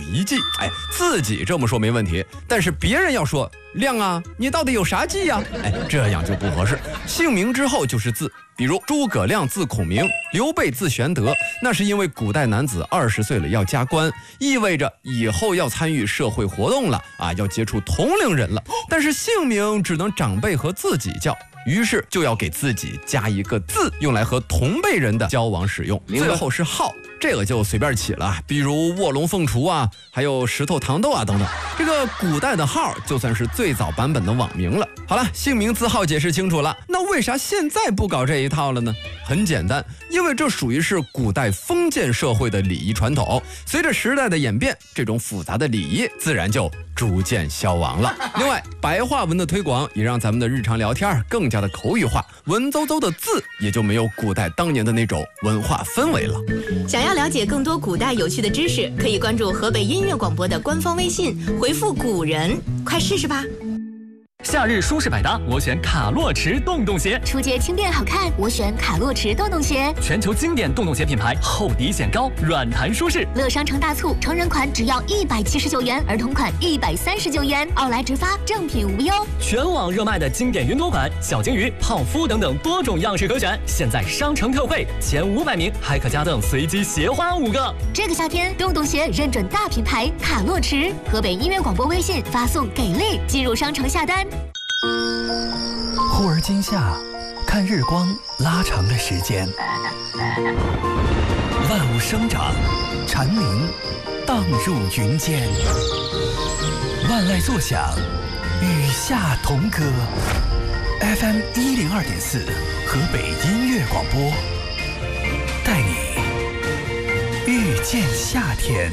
一计。哎，自己这么说没问题，但是别人要说亮啊，你到底有啥计呀？哎，这样就不合适。姓名之后就是字，比如诸葛亮字孔明，刘备字玄德，那是因为古代男子20岁了要加官，意味着以后要参与社会活动了啊，要接触同龄人了。但是姓名只能长辈和自己叫，于是就要给自己加一个字，用来和同辈人的交往使用。最后是号，这个就随便起了，比如卧龙凤雏啊，还有石头糖豆啊等等。这个古代的号就算是最早版本的网名了。好了，姓名字号解释清楚了，那为啥现在不搞这一套了呢？很简单，因为这属于是古代封建社会的礼仪传统，随着时代的演变，这种复杂的礼仪自然就逐渐消亡了。另外，白话文的推广也让咱们的日常聊天更加的口语化，文绉绉的字也就没有古代当年的那种文化氛围了。 想要了解更多古代有趣的知识，可以关注河北音乐广播的官方微信，回复古人，快试试吧。 夏日舒适百搭，我选卡洛驰洞洞鞋。 出街轻便好看，我选卡洛驰洞洞鞋。 全球经典洞洞鞋品牌，厚底显高，软弹舒适。 乐商城大促，成人款只要179元，儿童款139元，奥莱直发，正品无忧。 全网热卖的经典云朵款、小金鱼、泡芙等等多种样式可选，现在商城特惠，前500名还可加赠随机鞋花5个。 这个夏天，洞洞鞋认准大品牌卡洛驰。河北音乐广播微信发送给力，进入商城下单。 忽而今夏，看日光拉长了时间，万物生长，蝉鸣荡入云间，万籁作响，与夏同歌。FM 102.4，河北音乐广播，带你遇见夏天。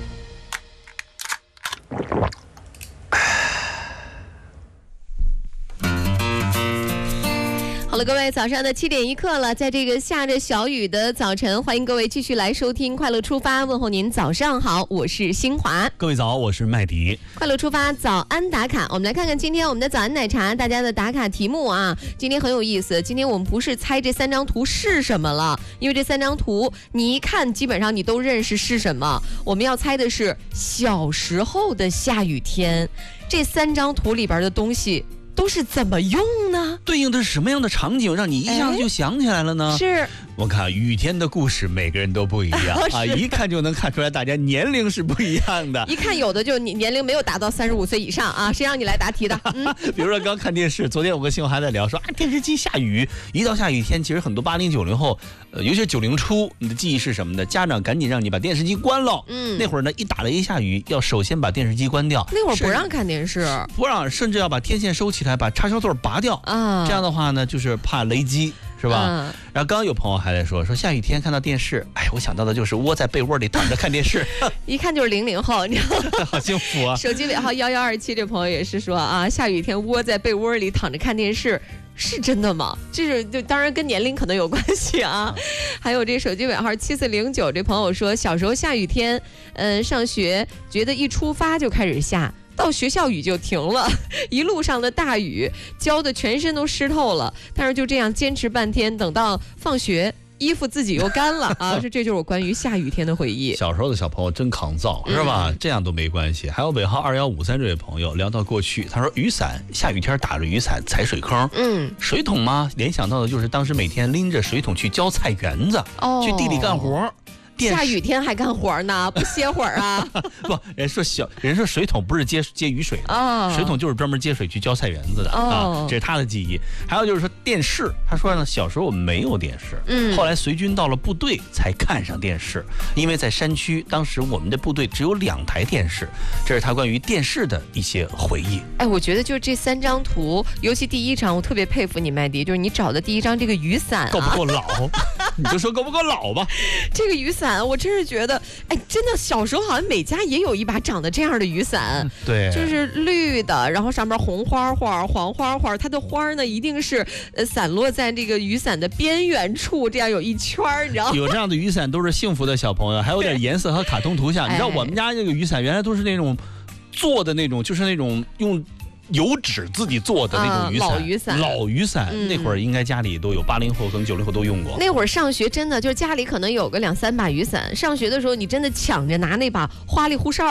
好了，各位，早上的7点1刻了，在这个下着小雨的早晨，欢迎各位继续来收听快乐出发，问候您早上好，我是新华。 各位早，我是麦迪。 快乐出发早安打卡，我们来看看今天我们的早安奶茶大家的打卡题目啊，今天很有意思。今天我们不是猜这3张图是什么了，因为这3张图你一看基本上你都认识是什么。我们要猜的是小时候的下雨天，这3张图里边的东西都是怎么用呢？ 对应的是什么样的场景让你一下子就想起来了呢？ 是我看雨天的故事每个人都不一样啊，一看就能看出来大家年龄是不一样的。 一看有的就年龄没有达到35岁以上啊，谁让你来答题的？ 比如说刚看电视，昨天我跟新闻还在聊说啊，电视机下雨，一到下雨天，其实很多80、90后，尤其是90初，你的记忆是什么呢？家长赶紧让你把电视机关了。那会儿呢，一打雷一下雨，要首先把电视机关掉。 那会儿不让看电视， 不让，甚至要把天线收起来，把插销座拔掉啊。这样的话呢，就是怕雷击。是吧？然后刚刚有朋友还在说下雨天看到电视，哎，我想到的就是窝在被窝里躺着看电视， 一看就是00后，你知道吗？ 好幸福啊！ 手机尾号1127这朋友也是说啊，下雨天窝在被窝里躺着看电视。是真的吗？就当然跟年龄可能有关系啊。还有这手机尾号7409这朋友说，小时候下雨天，上学觉得一出发就开始下。到学校雨就停了，一路上的大雨浇得全身都湿透了，但是就这样坚持半天，等到放学衣服自己又干了啊！这就是我关于下雨天的回忆。 小时候的小朋友真抗造，是吧？这样都没关系。还有尾号2153这位朋友聊到过去，他说雨伞，下雨天打着雨伞踩水坑，水桶吗？联想到的就是当时每天拎着水桶去浇菜园子，去地里干活。 下雨天还干活呢，不歇会儿啊？ 不，人说水桶不是接雨水的，水桶就是专门接水去浇菜园子的啊，这是他的记忆。还有就是说电视，他说呢，小时候我们没有电视，后来随军到了部队才看上电视，因为在山区，当时我们的部队只有2台电视，这是他关于电视的一些回忆。 哎，我觉得就是这3张图，尤其第1张，我特别佩服你麦迪，就是你找的第1张这个雨伞， 够不够老？你就说够不够老吧？ 这个雨伞。我真是觉得，哎，真的小时候好像每家也有一把长得这样的雨伞， 对， 就是绿的，然后上面红花花、黄花花，它的花呢一定是散落在这个雨伞的边缘处，这样有一圈，你知道吗？ 有这样的雨伞都是幸福的小朋友，还有点颜色和卡通图像。你知道我们家这个雨伞原来都是那种做的那种，就是那种用油纸自己做的那种雨伞，老雨伞，那会儿应该家里都有，80后跟90后都用过。 那会儿上学真的就是家里可能有个2、3把雨伞，上学的时候你真的抢着拿那把花里胡哨